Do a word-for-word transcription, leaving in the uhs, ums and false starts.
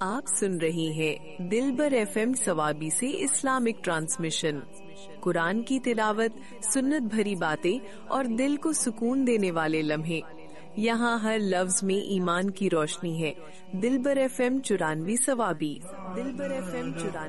आप सुन रही हैं दिलबर एफएम सवाबी से इस्लामिक ट्रांसमिशन। कुरान की तिलावत, सुन्नत भरी बातें और दिल को सुकून देने वाले लम्हे। यहाँ हर लफ्ज में ईमान की रोशनी है। दिलबर एफएम चुरानवी सवाबी। दिलबर एफएम चुरानवी